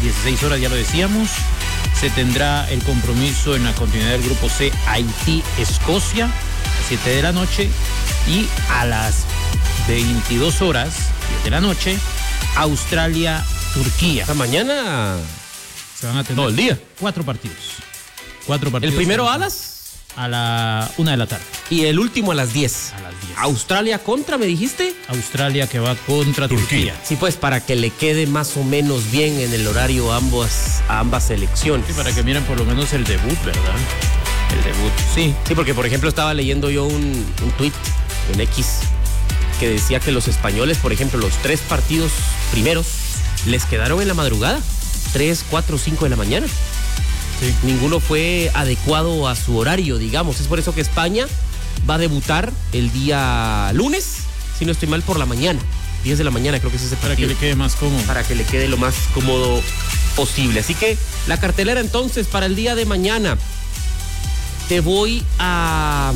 16 horas, ya lo decíamos. Se tendrá el compromiso en la continuidad del grupo C, Haití-Escocia, a 7 de la noche. Y a las 22 horas, 10 de la noche, Australia-Turquía. Esta mañana se van a tener todo el día. 4 partidos. ¿El primero a las? A la 1 de la tarde. Y el último a las 10. A las 10. ¿Australia contra, me dijiste? Australia que va contra Turquía. Sí, pues para que le quede más o menos bien en el horario a ambas selecciones. Sí, para que miren por lo menos el debut, ¿verdad? El debut. Sí, porque por ejemplo estaba leyendo yo un tuit en X que decía que los españoles, por ejemplo, los 3 partidos primeros les quedaron en la madrugada. 3, 4, 5 de la mañana. Sí. Ninguno fue adecuado a su horario, digamos. Es por eso que España va a debutar el día lunes, si no estoy mal, por la mañana. 10 de la mañana creo que es ese partido. Para que le quede más cómodo. Para que le quede lo más cómodo posible. Así que la cartelera entonces para el día de mañana. Te voy a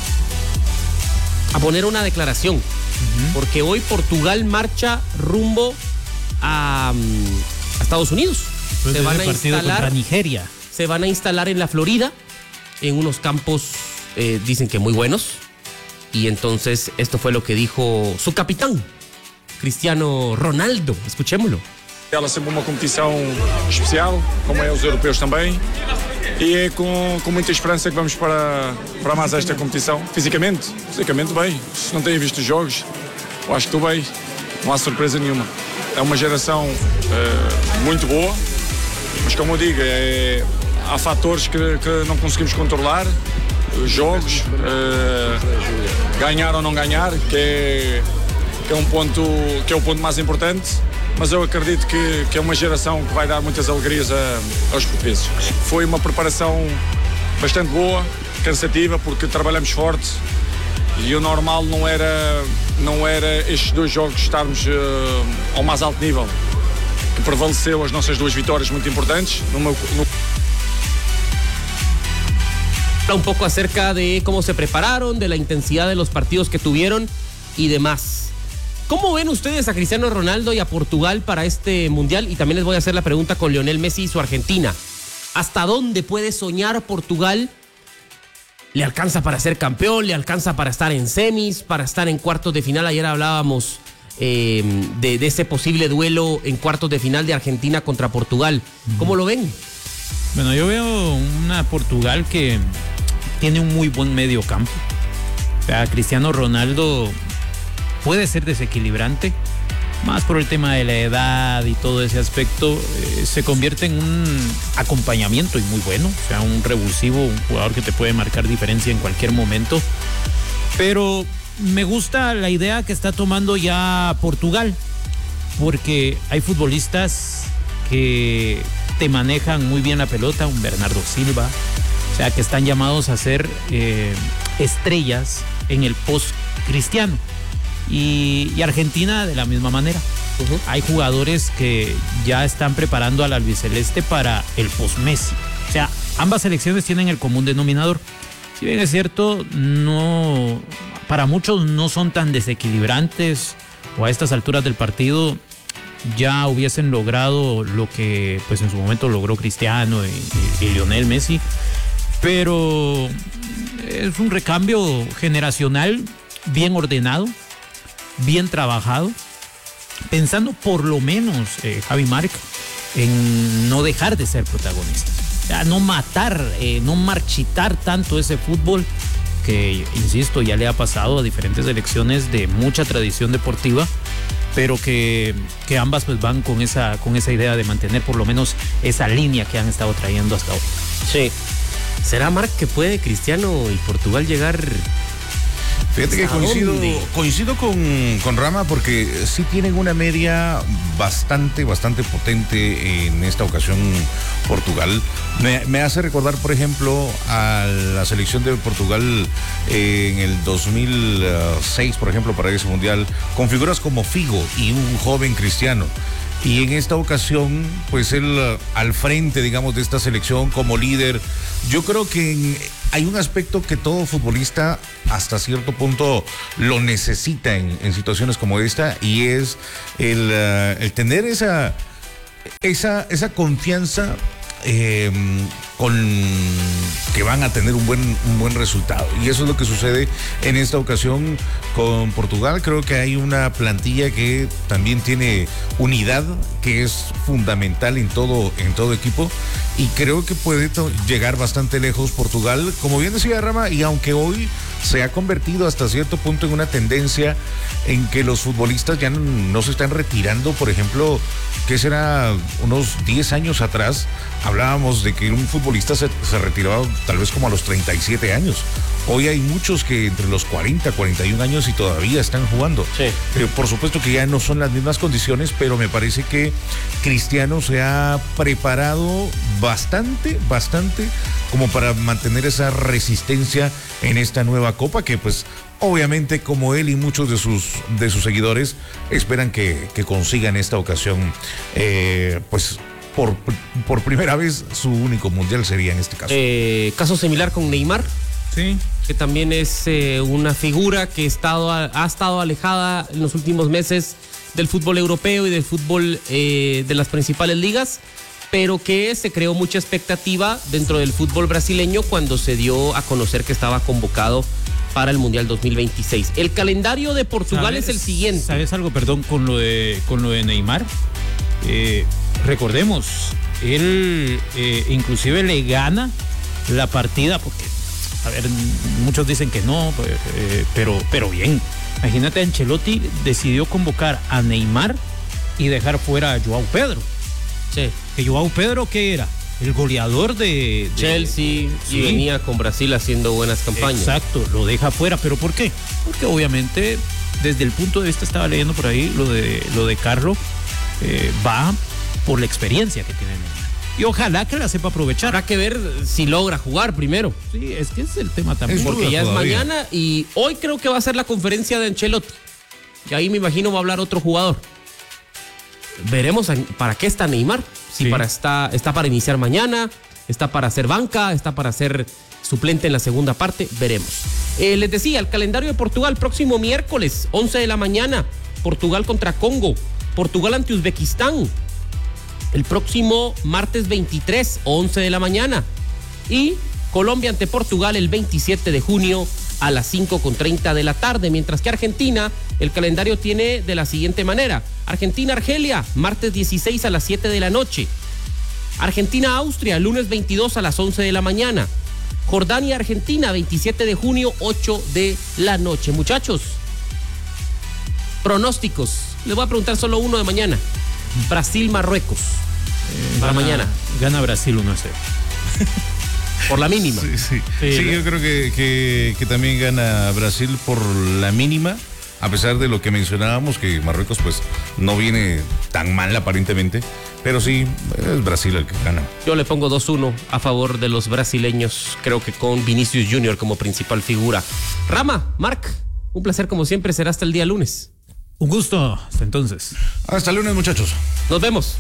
poner una declaración. Porque hoy Portugal marcha rumbo a Estados Unidos. Se van a instalar contra Nigeria. Se van a instalar en la Florida, en unos campos, dicen que muy buenos. Y entonces esto fue lo que dijo su capitán, Cristiano Ronaldo. Escuchémoslo. Ela sempre uma competição especial, como é os europeus também. E é com muita esperança que vamos para mais esta competição. Fisicamente bem. Se não têm visto os jogos, eu acho que estou bem. Não há surpresa nenhuma. É uma geração muito boa, mas como eu digo, há fatores que não conseguimos controlar. Jogos, ganhar ou não ganhar, que é o ponto mais importante. Mas eu acredito que é uma geração que vai dar muitas alegrias aos portugueses. Foi uma preparação bastante boa, cansativa, porque trabalhamos forte e o normal não era estes 2 jogos estarmos ao mais alto nível, que prevaleceu as nossas 2 vitórias muito importantes. Un poco acerca de cómo se prepararon, de la intensidad de los partidos que tuvieron y demás. ¿Cómo ven ustedes a Cristiano Ronaldo y a Portugal para este mundial? Y también les voy a hacer la pregunta con Lionel Messi y su Argentina. ¿Hasta dónde puede soñar Portugal? ¿Le alcanza para ser campeón? ¿Le alcanza para estar en semis? ¿Para estar en cuartos de final? Ayer hablábamos de ese posible duelo en cuartos de final de Argentina contra Portugal. ¿Cómo lo ven? Bueno, yo veo una Portugal que tiene un muy buen medio campo. O sea, Cristiano Ronaldo puede ser desequilibrante, más por el tema de la edad y todo ese aspecto. Se convierte en un acompañamiento y muy bueno, o sea, un revulsivo, un jugador que te puede marcar diferencia en cualquier momento. Pero me gusta la idea que está tomando ya Portugal, porque hay futbolistas que te manejan muy bien la pelota, un Bernardo Silva, o sea, que están llamados a ser estrellas en el post-Cristiano. Y Argentina de la misma manera. Hay jugadores que ya están preparando al albiceleste para el post-Messi. O sea, ambas selecciones tienen el común denominador. Si bien es cierto, no, para muchos no son tan desequilibrantes, o a estas alturas del partido ya hubiesen logrado lo que pues en su momento logró Cristiano y Lionel Messi, pero es un recambio generacional bien ordenado, bien trabajado, pensando por lo menos, Javi Marc, en no dejar de ser protagonistas, o sea, no matar, no marchitar tanto ese fútbol que, insisto, ya le ha pasado a diferentes selecciones de mucha tradición deportiva, pero que ambas pues van con esa idea de mantener por lo menos esa línea que han estado trayendo hasta ahora. Sí. ¿Será, Marc, que puede Cristiano y Portugal llegar? Fíjate que coincido con Rama, porque sí tienen una media bastante potente en esta ocasión Portugal. Me hace recordar, por ejemplo, a la selección de Portugal en el 2006, por ejemplo, para ese mundial, con figuras como Figo y un joven Cristiano. Y en esta ocasión, pues él al frente, digamos, de esta selección como líder. Yo creo que hay un aspecto que todo futbolista hasta cierto punto lo necesita en situaciones como esta, y es el tener esa confianza con que van a tener un buen resultado. Y eso es lo que sucede en esta ocasión con Portugal. Creo que hay una plantilla que también tiene unidad, que es fundamental en todo equipo, y creo que puede llegar bastante lejos Portugal, como bien decía Rama, y aunque hoy se ha convertido hasta cierto punto en una tendencia en que los futbolistas ya no se están retirando. Por ejemplo, que será unos 10 años atrás, hablábamos de que un futbolista se retiraba tal vez como a los 37 años. Hoy hay muchos que entre los 40, 41 años y todavía están jugando. Sí. Por supuesto que ya no son las mismas condiciones, pero me parece que Cristiano se ha preparado bastante como para mantener esa resistencia en esta nueva Copa, que pues obviamente como él y muchos de sus seguidores esperan que consigan esta ocasión, pues por primera vez su único mundial sería en este caso. Caso similar con Neymar. Sí. Que también es una figura que ha estado alejada en los últimos meses del fútbol europeo y del fútbol de las principales ligas, pero que se creó mucha expectativa dentro del fútbol brasileño cuando se dio a conocer que estaba convocado para el Mundial 2026. El calendario de Portugal es el siguiente. ¿Sabes algo? Perdón, con lo de Neymar. Recordemos, él inclusive le gana la partida, porque, a ver, muchos dicen que no, pero bien. Imagínate, Ancelotti decidió convocar a Neymar y dejar fuera a João Pedro. Sí. Que João Pedro, ¿qué era? El goleador de Chelsea, sí. Y venía con Brasil haciendo buenas campañas. Exacto, lo deja fuera. ¿Pero por qué? Porque obviamente, desde el punto de vista, estaba leyendo por ahí lo de Carlo, va por la experiencia que tiene Neymar. Y ojalá que la sepa aprovechar. Habrá que ver si logra jugar primero. Sí, es que es el tema también. Porque ya todavía es mañana y hoy creo que va a ser la conferencia de Ancelotti. Y ahí me imagino va a hablar otro jugador. Veremos para qué está Neymar. Si Sí. está para iniciar mañana, está para hacer banca, está para ser suplente en la segunda parte. Veremos. Les decía, el calendario de Portugal, próximo miércoles, 11 de la mañana. Portugal contra Congo. Portugal ante Uzbekistán. El próximo martes 23, 11 de la mañana. Y Colombia ante Portugal el 27 de junio a las 5:30 de la tarde. Mientras que Argentina, el calendario tiene de la siguiente manera. Argentina-Argelia, martes 16 a las 7 de la noche. Argentina-Austria, lunes 22 a las 11 de la mañana. Jordania-Argentina, 27 de junio, 8 de la noche. Muchachos, pronósticos. Les voy a preguntar solo uno de mañana. Brasil-Marruecos. Para mañana. Gana Brasil 1-0. Por la mínima. Sí, yo creo que también gana Brasil por la mínima, a pesar de lo que mencionábamos, que Marruecos pues no viene tan mal aparentemente, pero sí, es Brasil el que gana. Yo le pongo 2-1 a favor de los brasileños, creo que con Vinicius Junior como principal figura. Rama, Marc, un placer como siempre, será hasta el día lunes. Un gusto, hasta entonces. Hasta el lunes, muchachos. Nos vemos.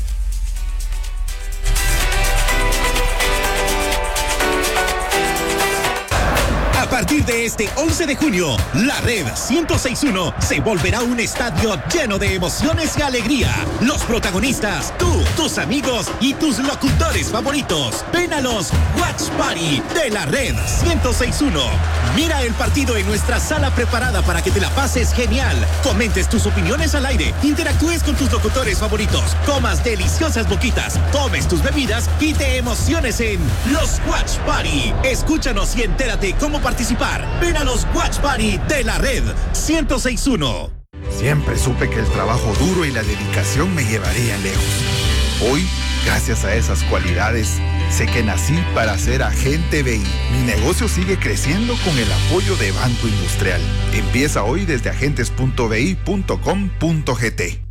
A partir de este 11 de junio, la Red 106.1 se volverá un estadio lleno de emociones y alegría. Los protagonistas, tú, tus amigos y tus locutores favoritos. Ven a los Watch Party de la Red 106.1. Mira el partido en nuestra sala preparada para que te la pases genial. Comentes tus opiniones al aire, interactúes con tus locutores favoritos, comas deliciosas boquitas, tomes tus bebidas y te emociones en los Watch Party. Escúchanos y entérate cómo participar. Ven a los Watch Party de la Red 106.1. Siempre supe que el trabajo duro y la dedicación me llevarían lejos. Hoy, gracias a esas cualidades, sé que nací para ser agente BI. Mi negocio sigue creciendo con el apoyo de Banco Industrial. Empieza hoy desde agentes.bi.com.gt.